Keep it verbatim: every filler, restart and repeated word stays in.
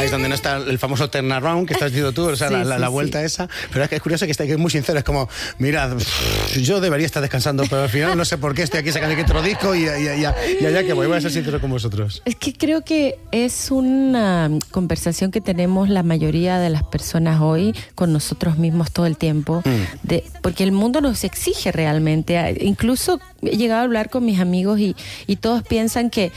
es donde no está el famoso turnaround que estás diciendo tú, o sea, sí, la, la, sí, la vuelta sí. esa. Pero es que es curioso que está que es muy sincero, es como, mira, yo debería estar descansando, pero al final no sé por qué estoy aquí sacando otro disco y, y, y, y, y allá que voy, voy a ser sincero con vosotros. Es que creo que es una conversación que tenemos la mayoría de las personas hoy con nosotros mismos todo el tiempo, mm. de, porque el mundo nos exige realmente. Incluso he llegado a hablar con mis amigos y, y todos piensan que